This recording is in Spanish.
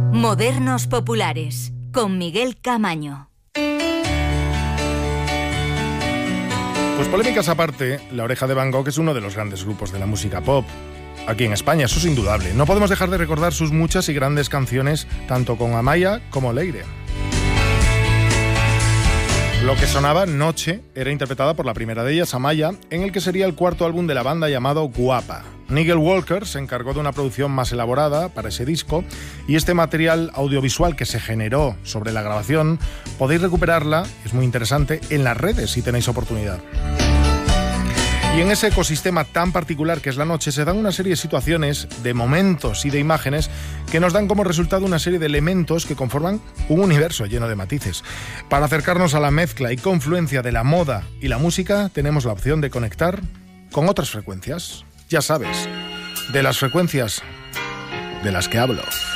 Modernos Populares, con Miguel Camaño. Pues polémicas aparte, La Oreja de Van Gogh es uno de los grandes grupos de la música pop aquí en España, eso es indudable. No podemos dejar de recordar sus muchas y grandes canciones, tanto con Amaya como Leire. Lo que sonaba, Noche, era interpretada por la primera de ellas, Amaya, en el que sería el cuarto álbum de la banda llamado Guapa. Nigel Walker se encargó de una producción más elaborada para ese disco, y este material audiovisual que se generó sobre la grabación podéis recuperarla, es muy interesante, en las redes si tenéis oportunidad. Y en ese ecosistema tan particular que es la noche se dan una serie de situaciones, de momentos y de imágenes que nos dan como resultado una serie de elementos que conforman un universo lleno de matices. Para acercarnos a la mezcla y confluencia de la moda y la música tenemos la opción de conectar con otras frecuencias. Ya sabes, de las frecuencias de las que hablo.